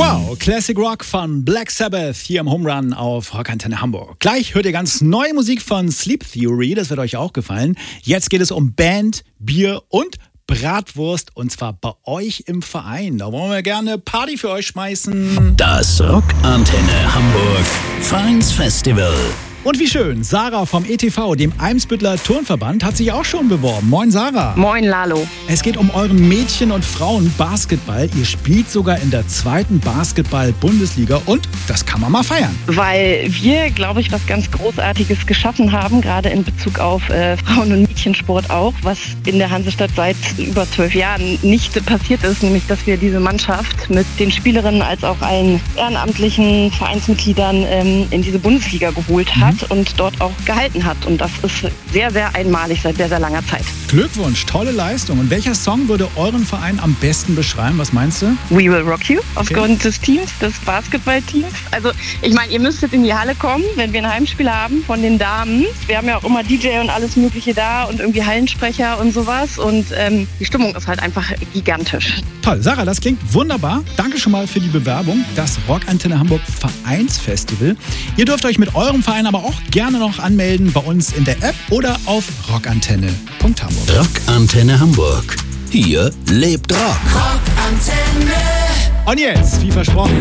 Wow, Classic Rock von Black Sabbath hier im Home Run auf Rockantenne Hamburg. Gleich hört ihr ganz neue Musik von Sleep Theory, das wird euch auch gefallen. Jetzt geht es um Band, Bier und Bratwurst und zwar bei euch im Verein. Da wollen wir gerne Party für euch schmeißen. Das Rockantenne Hamburg Vereinsfestival. Und wie schön, Sarah vom ETV, dem Eimsbütteler Turnverband, hat sich auch schon beworben. Moin Sarah. Moin Lalo. Es geht um euren Mädchen- und Frauen-Basketball. Ihr spielt sogar in der 2. Basketball-Bundesliga und das kann man mal feiern. Weil wir, glaube ich, was ganz Großartiges geschaffen haben, gerade in Bezug auf Frauen- und Mädchensport auch, was in der Hansestadt seit über 12 Jahren nicht passiert ist, nämlich dass wir diese Mannschaft mit den Spielerinnen als auch allen ehrenamtlichen Vereinsmitgliedern in diese Bundesliga geholt hat und dort auch gehalten hat. Und das ist sehr, sehr einmalig seit sehr, sehr langer Zeit. Glückwunsch, tolle Leistung. Und welcher Song würde euren Verein am besten beschreiben? Was meinst du? We Will Rock You, aufgrund des Teams, des Basketballteams. Also ich meine, ihr müsstet in die Halle kommen, wenn wir ein Heimspiel haben von den Damen. Wir haben ja auch immer DJ und alles Mögliche da und irgendwie Hallensprecher und sowas. Und die Stimmung ist halt einfach gigantisch. Toll, Sarah, das klingt wunderbar. Danke schon mal für die Bewerbung. Das Rockantenne Hamburg Vereinsfestival. Ihr dürft euch mit eurem Verein aber auch gerne noch anmelden bei uns in der App oder auf rockantenne.hamburg. Rockantenne Hamburg. Hier lebt Rock. Und jetzt, wie versprochen,